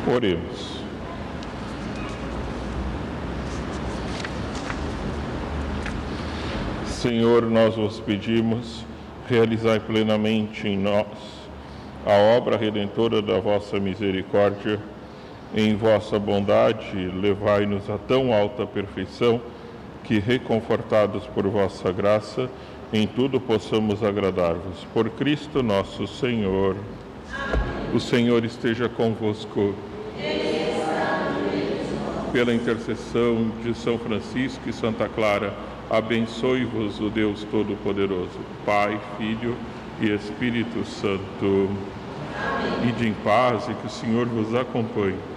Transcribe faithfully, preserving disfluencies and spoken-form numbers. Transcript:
Oremos. Senhor, nós vos pedimos, realizai plenamente em nós a obra redentora da vossa misericórdia. Em vossa bondade, levai-nos a tão alta perfeição que, reconfortados por vossa graça, em tudo possamos agradar-vos. Por Cristo nosso Senhor. Amém. O Senhor esteja convosco. Ele está no meio de nós. Pela intercessão de São Francisco e Santa Clara, abençoe-vos o Deus Todo-Poderoso, Pai, Filho e Espírito Santo. Amém. Ide em paz e que o Senhor vos acompanhe.